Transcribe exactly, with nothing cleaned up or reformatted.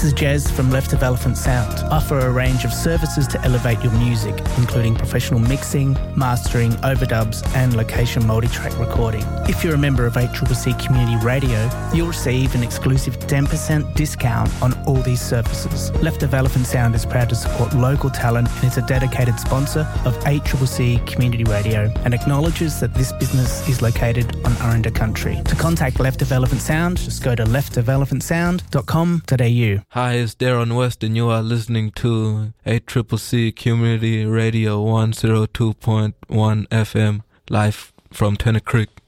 This is Jez from Left of Elephant Sound. Offer a range of services to elevate your music, including professional mixing, mastering, overdubs and location multi-track recording. If you're a member of eight C C C Community Radio, you'll receive an exclusive ten percent discount on all these services. Left of Elephant Sound is proud to support local talent and is a dedicated sponsor of eight C C C Community Radio and acknowledges that this business is located on Aranda country. To contact Left of Elephant Sound, just go to left of elephant sound dot com dot a u. Hi, it's Darren West and you are listening to eight C C C Community Radio one oh two point one F M live from Tennant Creek.